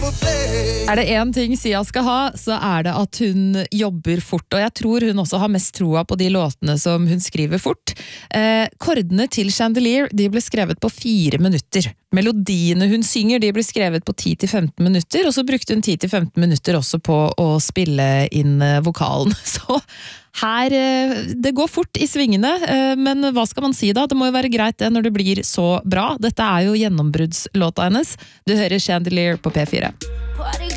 Er det en ting Sia skal ha, så er det at hun jobber fort, og jeg tror hun også har mest troa på de låtene som hun skriver fort. Kordene til Chandelier, de ble skrevet på 4 minutter. Melodiene hun synger, de ble skrevet på 10-15 minutter, og så brukte hun 10-15 minutter også på å spille inn vokalen. Så her, det går fort i svingene, men hva skal man si da? Det må jo være greit det når det blir så bra. Dette er jo gjennombruddslåta hennes. Du hører Chandelier på P4.